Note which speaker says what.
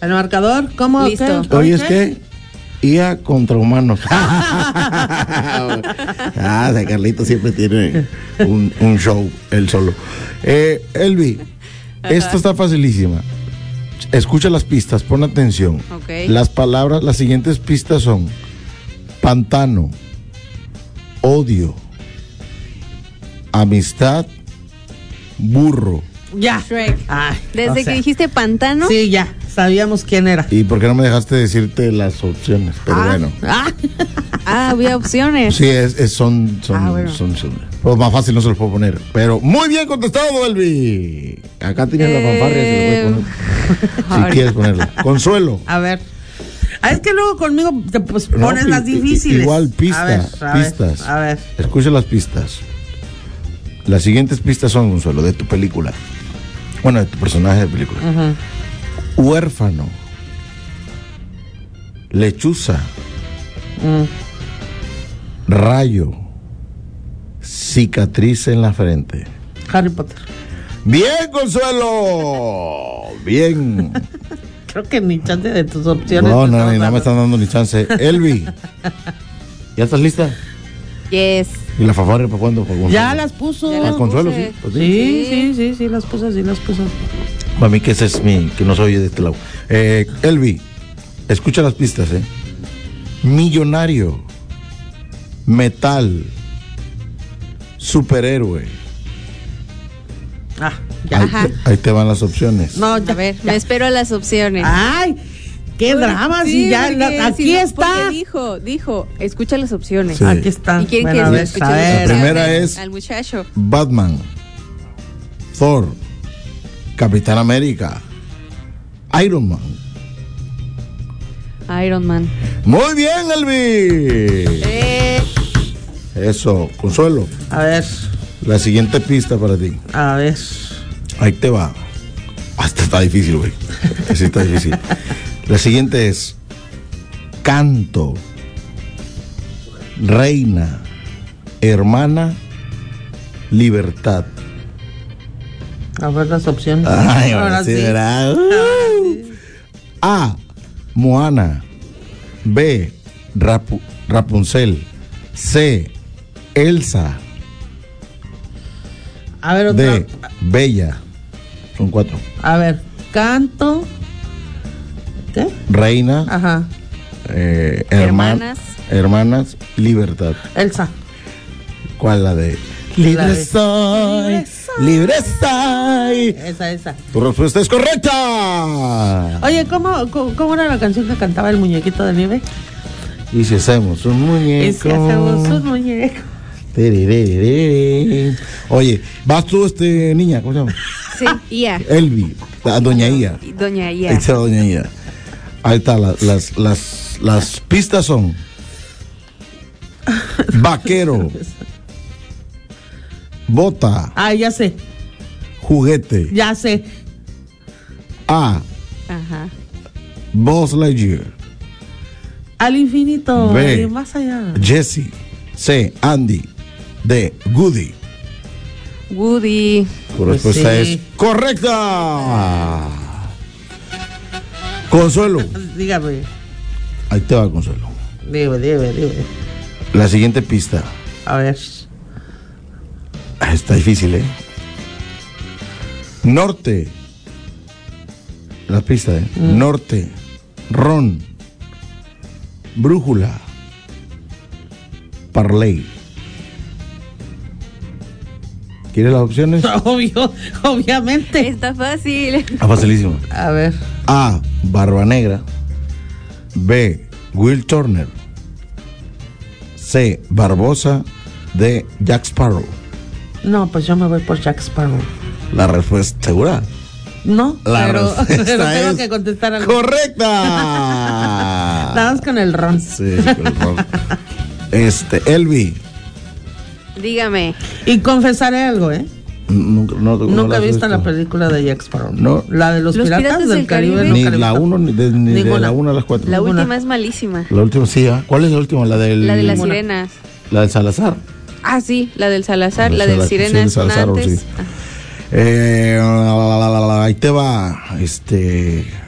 Speaker 1: El marcador, ¿cómo?
Speaker 2: Listo.
Speaker 1: ¿Qué?
Speaker 3: Hoy es que IA contra humanos. De Carlito siempre tiene un show él solo. Elvi, esta está facilísima. Escucha las pistas, pon atención.
Speaker 2: Ok.
Speaker 3: Las siguientes pistas son pantano, odio, amistad, burro.
Speaker 1: Ya.
Speaker 2: Shrek.
Speaker 1: Ay,
Speaker 2: Desde que dijiste pantano.
Speaker 1: Sí, ya. Sabíamos quién era.
Speaker 3: ¿Y por qué no me dejaste decirte las opciones? Pero bueno.
Speaker 2: Había opciones.
Speaker 3: Sí, son.
Speaker 2: Bueno.
Speaker 3: Pues más fácil no se los puedo poner. Pero muy bien contestado, Elvi. Acá tienes la fanfarria, se lo puedes poner. Si quieres ponerla. Consuelo.
Speaker 1: A ver. Es que luego conmigo te pones
Speaker 3: No,
Speaker 1: las difíciles.
Speaker 3: Igual
Speaker 1: pistas. A ver.
Speaker 3: Escucha las pistas. Las siguientes pistas son, Consuelo, de tu película. Bueno, de tu personaje de película. Huérfano. Lechuza. Rayo. Cicatriz en la frente.
Speaker 1: Harry Potter.
Speaker 3: Bien, Consuelo. Bien.
Speaker 1: Creo que ni chance de tus opciones.
Speaker 3: No me están dando ni chance. Elvi, ¿ya estás lista?
Speaker 2: Yes.
Speaker 3: ¿Y la fanfarria para cuándo? ¿Para
Speaker 1: Ya las puso.
Speaker 2: Ya las
Speaker 3: Consuelo,
Speaker 2: puse.
Speaker 3: sí. Pues sí.
Speaker 1: Sí, las puso.
Speaker 3: Para mí que ese es que no soy de este lado. Elvi, escucha las pistas, Millonario, metal, superhéroe.
Speaker 1: Ya.
Speaker 3: Ahí te van las opciones.
Speaker 1: No,
Speaker 2: A ver, me espero a las opciones.
Speaker 1: Ay, qué drama.
Speaker 2: Sí,
Speaker 1: Si ya,
Speaker 2: porque
Speaker 1: aquí
Speaker 2: si no,
Speaker 1: está.
Speaker 2: porque dijo, escucha las opciones.
Speaker 3: Sí.
Speaker 1: Aquí está.
Speaker 2: ¿Y quién
Speaker 1: Bueno,
Speaker 2: quiere
Speaker 1: a ver,
Speaker 2: escuchar
Speaker 1: a
Speaker 2: las
Speaker 1: ver.
Speaker 3: La
Speaker 2: opciones?
Speaker 3: primera es-
Speaker 2: Al muchacho.
Speaker 3: Batman, Thor, Capitán América, Iron Man.
Speaker 2: Iron Man.
Speaker 3: Muy bien, Elvi. Eso, Consuelo.
Speaker 1: A ver.
Speaker 3: La siguiente pista para ti.
Speaker 1: A ver.
Speaker 3: Ahí te va. Hasta está difícil, güey. Sí, está difícil. La siguiente es canto, reina, hermana, libertad.
Speaker 1: A ver las opciones.
Speaker 3: Ay, ahora sí, ¿verdad? A, Moana. B, Rapunzel. C, Elsa.
Speaker 1: A ver, otra.
Speaker 3: D, Bella. Son 4.
Speaker 1: A ver, canto. ¿Qué?
Speaker 3: Reina,
Speaker 1: Ajá.
Speaker 3: hermanas, libertad.
Speaker 1: Elsa.
Speaker 3: ¿Cuál la de?
Speaker 1: La de-
Speaker 3: Libre soy.
Speaker 1: Esa.
Speaker 3: Tu respuesta es correcta.
Speaker 1: Oye, ¿cómo era la canción que cantaba el muñequito de nieve?
Speaker 3: Y si hacemos un muñeco.
Speaker 1: Y si hacemos un muñeco.
Speaker 3: Tiririririri. Oye, vas tú, niña, ¿cómo se llama?
Speaker 2: Sí, Ia.
Speaker 3: Elvi, doña Ia.
Speaker 2: Doña
Speaker 3: Ahí
Speaker 2: Ia.
Speaker 3: está doña Ia. Ahí está, las pistas son vaquero, bota,
Speaker 1: Ah, ya sé.
Speaker 3: juguete.
Speaker 1: Ya sé.
Speaker 3: A,
Speaker 2: Ajá.
Speaker 3: Buzz Lightyear.
Speaker 1: Al infinito.
Speaker 3: B,
Speaker 1: y más allá.
Speaker 3: Jesse. C, Andy. D, Woody.
Speaker 2: Woody.
Speaker 3: Tu
Speaker 1: Pues
Speaker 3: respuesta
Speaker 1: sí.
Speaker 3: es correcta. Consuelo.
Speaker 1: Dígame.
Speaker 3: Ahí te va, Consuelo.
Speaker 1: Dime.
Speaker 3: La siguiente pista.
Speaker 1: A ver.
Speaker 3: Está difícil, Norte. La pista, Norte. Ron. Brújula. Parley. ¿Quieres las opciones?
Speaker 1: Obviamente.
Speaker 2: Está fácil.
Speaker 3: Facilísimo.
Speaker 1: A ver.
Speaker 3: A, Barba Negra. B, Will Turner. C, Barbosa. D, Jack Sparrow.
Speaker 1: No, pues yo me voy por Jack Sparrow.
Speaker 3: La respuesta segura.
Speaker 1: No,
Speaker 3: La
Speaker 1: pero
Speaker 3: respuesta
Speaker 1: tengo
Speaker 3: es
Speaker 1: que contestar algo.
Speaker 3: correcta.
Speaker 1: Nada más con el ron.
Speaker 3: Sí, con el ron. Elvi.
Speaker 2: Dígame.
Speaker 1: Y confesaré algo, Nunca
Speaker 3: la
Speaker 1: he
Speaker 3: has
Speaker 1: visto la película de Jack Sparrow.
Speaker 3: No.
Speaker 1: La de los piratas del Caribe.
Speaker 3: Ni
Speaker 1: nunca he
Speaker 3: la
Speaker 1: visto.
Speaker 3: 1 ni de
Speaker 1: Ninguna.
Speaker 3: la 1 a las 4.
Speaker 2: La
Speaker 1: Ninguna.
Speaker 2: última es malísima.
Speaker 3: La última, sí. ¿Cuál es la última? La del.
Speaker 2: La de las
Speaker 1: Ninguna.
Speaker 2: sirenas.
Speaker 3: La del Salazar.
Speaker 2: Ah, sí, la del Salazar.
Speaker 3: La
Speaker 2: La
Speaker 3: del
Speaker 2: del
Speaker 3: sí,
Speaker 2: Sirena
Speaker 3: del
Speaker 2: es una
Speaker 3: Salazar,
Speaker 2: antes.
Speaker 3: sí. Ahí te va.